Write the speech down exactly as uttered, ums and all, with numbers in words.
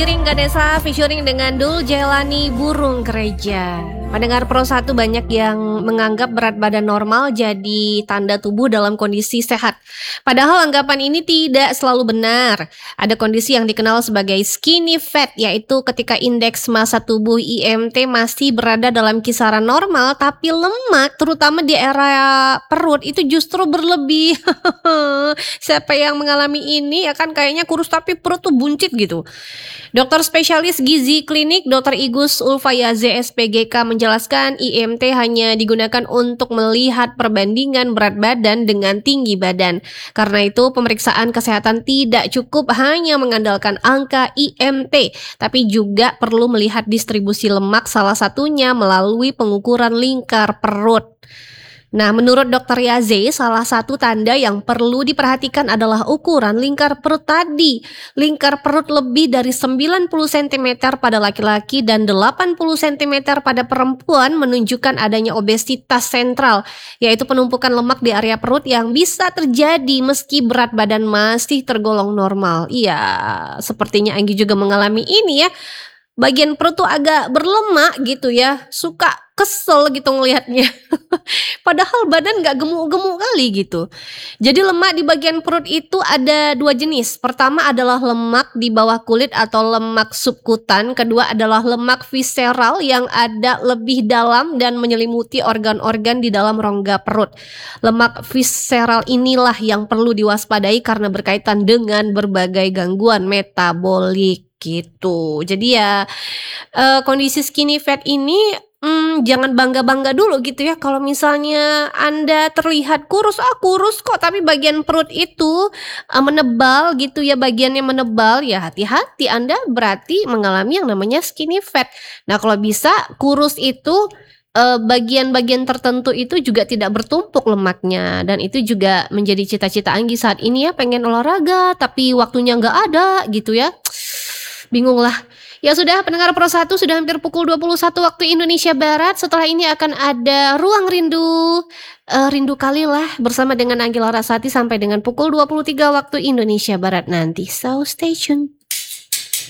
Giring Ganesa featuring dengan Dul Jelani Burung Gereja. Pendengar Pro satu banyak yang menganggap berat badan normal jadi tanda tubuh dalam kondisi sehat. Padahal anggapan ini tidak selalu benar. Ada kondisi yang dikenal sebagai skinny fat, yaitu ketika indeks massa tubuh I M T masih berada dalam kisaran normal, tapi lemak terutama di area perut itu justru berlebih. Siapa yang mengalami ini ya kan kayaknya kurus tapi perut tuh buncit gitu. Dokter spesialis gizi klinik Dokter Igus Ulfayaze S P G K menjelaskan I M T hanya digunakan untuk melihat perbandingan berat badan dengan tinggi badan. Karena itu pemeriksaan kesehatan tidak cukup hanya mengandalkan angka I M T, tapi juga perlu melihat distribusi lemak, salah satunya melalui pengukuran lingkar perut. Nah, menurut Dokter Yaze, salah satu tanda yang perlu diperhatikan adalah ukuran lingkar perut tadi. Lingkar perut lebih dari sembilan puluh sentimeter pada laki-laki dan delapan puluh sentimeter pada perempuan menunjukkan adanya obesitas sentral, yaitu penumpukan lemak di area perut yang bisa terjadi meski berat badan masih tergolong normal. Iya, sepertinya Anggi juga mengalami ini ya. Bagian perut tuh agak berlemak gitu ya, suka kesel gitu ngelihatnya. Padahal badan gak gemuk-gemuk kali gitu. Jadi lemak di bagian perut itu ada dua jenis. Pertama adalah lemak di bawah kulit atau lemak subkutan. Kedua adalah lemak visceral yang ada lebih dalam dan menyelimuti organ-organ di dalam rongga perut. Lemak visceral inilah yang perlu diwaspadai karena berkaitan dengan berbagai gangguan metabolik gitu. Jadi ya uh, kondisi skinny fat ini Hmm, jangan bangga-bangga dulu gitu ya. Kalau misalnya Anda terlihat kurus, ah kurus kok, tapi bagian perut itu uh, menebal gitu ya, bagiannya menebal, ya hati-hati, Anda berarti mengalami yang namanya skinny fat. Nah, kalau bisa kurus itu uh, bagian-bagian tertentu itu juga tidak bertumpuk lemaknya, dan itu juga menjadi cita-cita Anggi saat ini ya, pengen olahraga tapi waktunya nggak ada gitu ya. Bingung lah. Ya sudah, pendengar Pro satu, sudah hampir pukul dua puluh satu waktu Indonesia Barat. Setelah ini akan ada Ruang Rindu, uh, Rindu Kalilah bersama dengan Anggi Larasati sampai dengan pukul dua puluh tiga waktu Indonesia Barat nanti. So stay tune.